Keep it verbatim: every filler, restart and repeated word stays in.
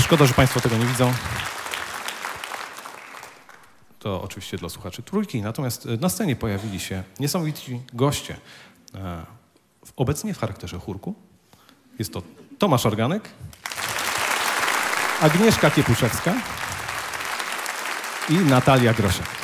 Szkoda, że państwo tego nie widzą. To oczywiście dla słuchaczy Trójki. Natomiast na scenie pojawili się niesamowici goście. Obecnie w charakterze chórku. Jest to Tomasz Organek, Agnieszka Kiepuszewska i Natalia Grosiak.